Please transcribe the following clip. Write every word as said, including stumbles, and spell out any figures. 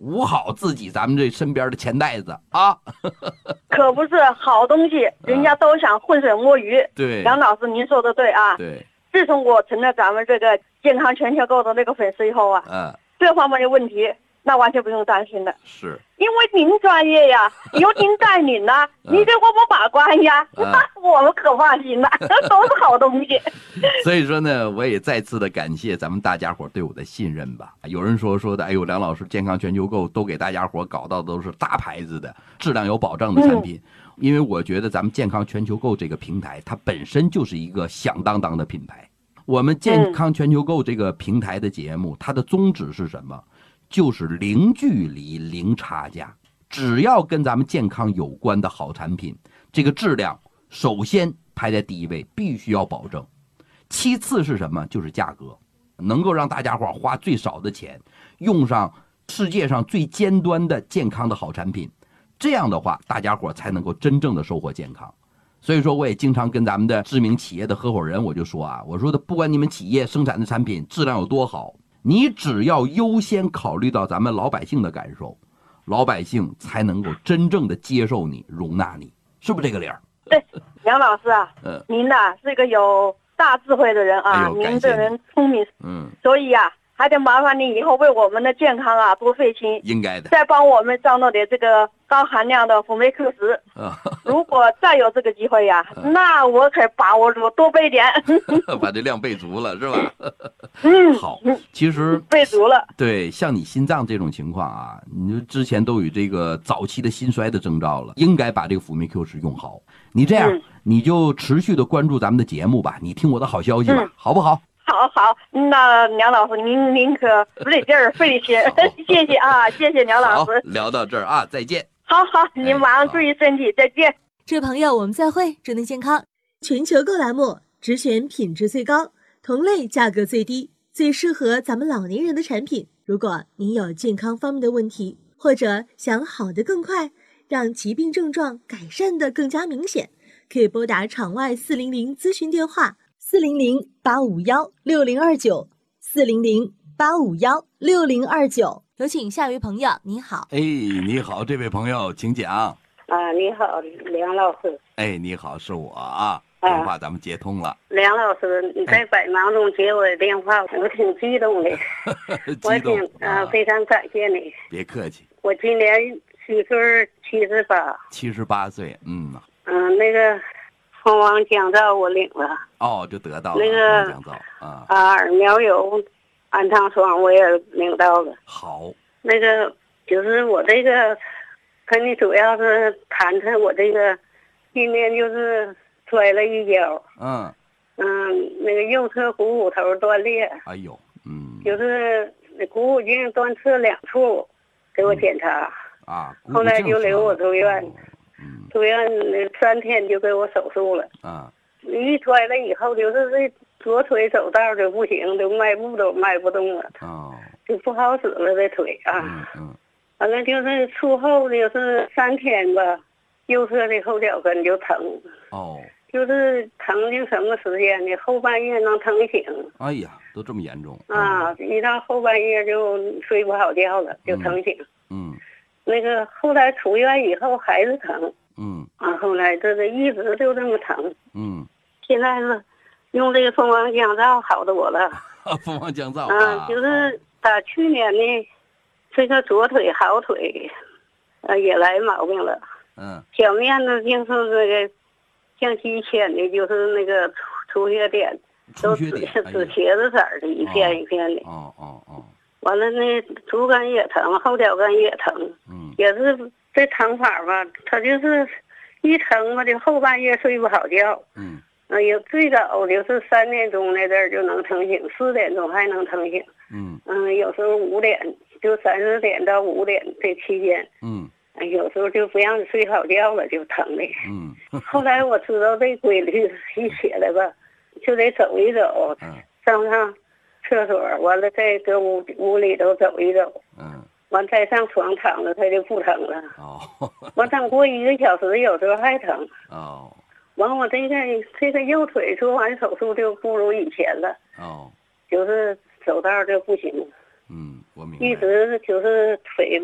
捂好自己咱们这身边的钱袋子啊。 可不是好东西，人家都想浑水摸鱼。 对， 梁老师您说的对啊。 对， 自从我成了咱们这个健康全球购的那个粉丝以后啊， 嗯， 这方面的问题那完全不用担心的。 是因为您专业呀，由您带领呐、 嗯、 你给我们把关呀， 嗯、 我们可放心了，都是好东西。 所以说呢，我也再次的感谢咱们大家伙对我的信任吧。有人说说的，哎呦，梁老师健康全球购都给大家伙搞到的都是大牌子的、质量有保障的产品。嗯，因为我觉得咱们健康全球购这个平台，它本身就是一个响当当的品牌。我们健康全球购这个平台的节目，它的宗旨是什么？就是零距离、零差价。只要跟咱们健康有关的好产品，这个质量首先排在第一位，必须要保证。其次是什么？就是价格，能够让大家伙花最少的钱，用上世界上最尖端的健康的好产品。这样的话，大家伙才能够真正的收获健康。所以说，我也经常跟咱们的知名企业的合伙人，我就说啊，我说的，不管你们企业生产的产品质量有多好，你只要优先考虑到咱们老百姓的感受，老百姓才能够真正的接受你、容纳你，是不是这个理儿？ 对，梁老师啊，嗯，您呐、啊、是个有大智慧的人啊， 哎、 您这人聪明， 嗯， 所以啊。还得麻烦你以后为我们的健康啊多费心， 应该的。再帮我们招弄点这个高含量的辅酶 Q 十。如果再有这个机会呀、啊，那我可把握住多备点， 把这量备足了，是吧？ 嗯， 好，其实备足了。 对，像你心脏这种情况啊，你之前都有这个早期的心衰的征兆了，应该把这个辅酶 Q 十用好。你这样，嗯、你就持续的关注咱们的节目吧，你听我的好消息吧，嗯、好不好？ 好好，那梁老师您您可不得劲儿费力些，谢谢啊，谢谢梁老师。 聊到这儿啊，再见。 好好，您马上注意身体，再见。 这位朋友，我们再会。智能健康全球购栏目，只选品质最高、同类价格最低、最适合咱们老年人的产品。如果您有健康方面的问题，或者想好得更快，让疾病症状改善得更加明显，可以拨打场外四零零咨询电话。四零零八五幺六零二九，四零零八五幺六零二九。有请下一位朋友，你好。 哎，你好，这位朋友，请讲。 啊，你好，梁老师。 哎，你好，是我啊，电话咱们接通了。 梁老师，你在百忙中接我的电话，我挺激动的。 激动我挺啊，非常感谢你。 别客气。 我今年虚岁七十八。 七十八岁，嗯。 嗯，那个。蜂王降噪我领了， 哦，就得到了那个降噪啊， 啊，耳苗油、安糖霜我也领到了。 好， 那个就是我这个，跟你主要是谈谈我这个，今年就是摔了一跤， 嗯嗯，那个右侧股骨头断裂， 哎呦，嗯， 就是股骨镜断侧两处，给我检查、 嗯、啊， 后来就留我住院。 哦嗯， 住院三天就给我手术了啊！ 一摔了以后，就是这左腿走道就不行，就迈步都迈不动了， 哦， 就不好使了这腿啊。 嗯嗯。 完了就是术后就是三天吧，右侧的后脚跟就疼。 哦。 就是疼就什么时间呢？后半夜能疼醒。 哎呀，都这么严重啊！嗯、一到后半夜就睡不好觉了，就疼醒。 嗯。嗯那个后来出院以后还是疼， 嗯， 啊，后来这个一直就这么疼， 嗯， 现在是用这个蜂王降噪好多了， 蜂王降噪， 啊，就是打去年呢，这个左腿好腿，呃，也来毛病了， 嗯， 小面子就是这个像鸡牵的，就是那个出出血点，都紫紫茄子色的，一片一片的， 哦哦哦。 完了那足跟也疼，后脚跟也疼， 嗯， 也是这疼法吧，他就是一疼吧，就后半夜睡不好觉， 嗯， 呃，有最早就是三点钟那阵儿就能疼醒，四点钟还能疼醒， 嗯嗯，有时候五点就三四点到五点这期间， 嗯， 有时候就不让你睡好觉了，就疼的， 嗯， 后来我知道这规律，一起来吧，就得走一走， 嗯， 上上。厕所完了，再搁屋屋里头走一走， 嗯， 完再上床躺着，他就不疼了。 哦， 完等过一个小时，有时候还疼。 哦， 完我这个这个右腿做完手术就不如以前了。 哦， 就是走道就不行。 嗯，我明白。 一直就是腿。